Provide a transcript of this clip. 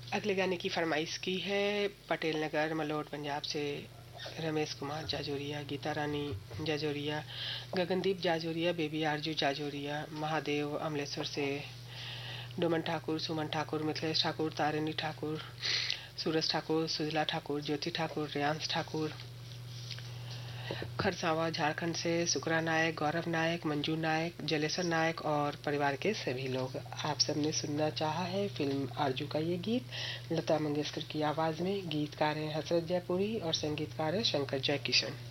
अगले गाने की फरमाइश की है पटेल नगर मलोट पंजाब से रमेश कुमार जाजोरिया, गीता रानी जाजोरिया, गगनदीप जाजोरिया, बेबी आरजू जाजोरिया, महादेव अमलेश्वर से, डोमन ठाकुर, सुमन ठाकुर, मिथिलेश ठाकुर, तारिणी ठाकुर, सूरज ठाकुर, सुजला ठाकुर, ज्योति ठाकुर, रेयांश ठाकुर, खरसावा झारखंड से, सुकरा नायक, गौरव नायक, मंजू नायक, जलेसर नायक और परिवार के सभी लोग। आप सबने सुनना चाहा है फिल्म आरजू का ये गीत लता मंगेशकर की आवाज़ में। गीतकार हैं हसरत जयपुरी और संगीतकार है शंकर जयकिशन।